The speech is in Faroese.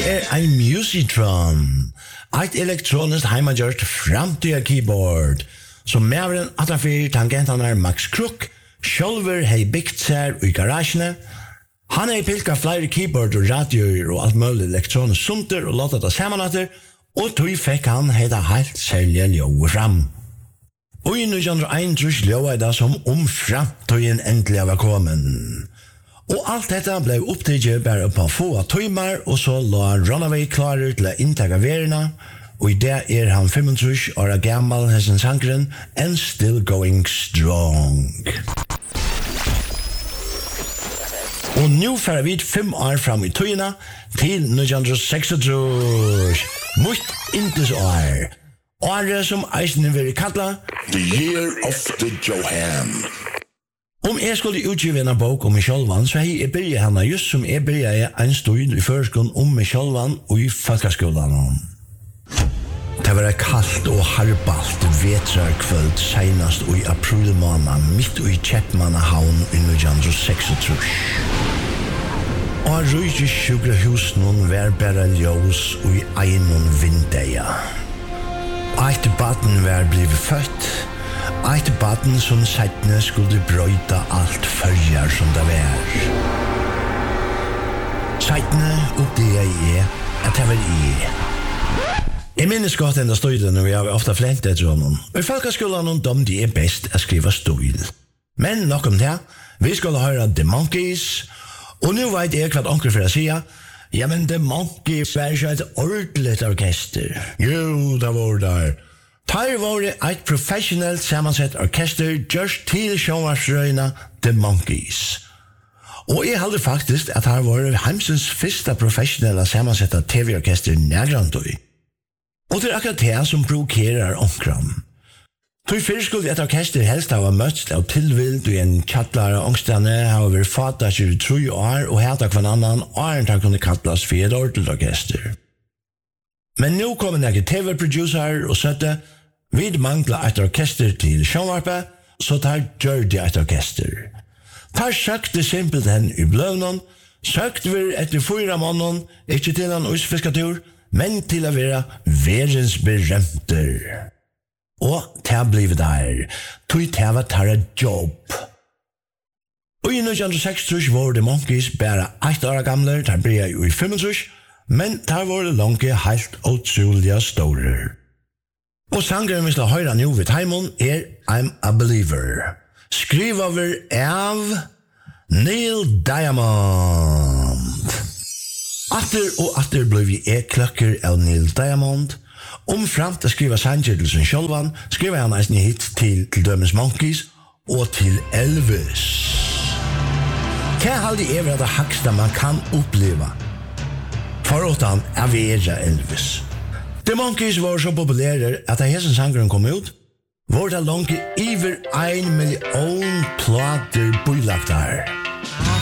ein Musitron, et elektronisk heimagjørt framtida keyboard, som mævren atafyr tangentanar Max Kruk, sjálfur hei byggt sær i garasjene. Han hei pilka flere keyboard og radioer og alt mulig elektronisk sunter og låta det samannatter, og tog fikk han heita heilt særlig ljå fram. Og i 1931 ljåa det som framtiden endelig var kommet. Og alt dette ble opptidget bare på få tøymer, og så la Runaway klarer til å inntakke verena, og i det han 25 år gammal hessen sangren, and still going strong. Og nå får vi 5 år fram i tøyene, til 1936, mot intes år. Året som eisen vil kalla The Year of the Johan. Om jeg skulle utgive en bok om meg sjálvan, så jeg byrja henne just som jeg byrja en stund i førskolen om meg sjálvan og i folkeskolen. Det var kaldt og harbalt vetrarkvöld senast i april måned midt i Kjeppmannahavn i 1936. Og rujti sjukrahusen var bare ljós og i egnon vindeia. Eit baden var blivet født, eit baden som settene skulle brøyta alt førjar som det var. Settene oppdaget at det var Jeg minnes godt enda støyden, og jeg har ofta flent etter honom. Og i folkeskolen dom de best å skriva støyl. Men nok om det, vi skulle høre The Monkees, og nu vet jeg hva onkel for å si. Ja, men The Monkees var ikke et ordentligt orkester. Jo, det var der. Tar var et professionelt sammansett orkester just til sjåvarsrøyna The Monkees. Og jeg halde faktisk at her var Heimsens første professionelle sammansetta TV-orkester nærgrandøy. Og det akkurat det som provokerar onkran. Tog fyrst skulle et orkester helst ha møtt av tilvild i en kjattlar av ångstene har vært fatta 23 år og heta hver annan åren han kunne kattlas for et ordentlig orkester. Men nå kom en egen TV-producer og søtte vid mangla et orkester til sjånvarpe, så tar gjør de et orkester. Tar søkte simpelthen i bløvnen, søkte vi etter 4 måneden, ikke til en usfiskatur, men til å være verens berømter. Og det ble der, tog det var tar jobb. Og i 1906 var The Monkees bare 1 år gamle, der ble jeg jo i 25, men der var det langt helt utrolige store. Og sangeren vi skal høre nå ved Taimon I'm a Believer. Skriv over av Neil Diamond. Atter ble vi klokker av Neil Diamond. Fram til å skrive sanger til sin sjølvan, skriver han eisen hit til dømes Monkees og til Elvis. Hva halde er det haksta man kan oppleva? Foruten av vera Elvis. The Monkees var så populære at da hessen sangeren kom ut, var det langt iver 1 million plater bylagt her.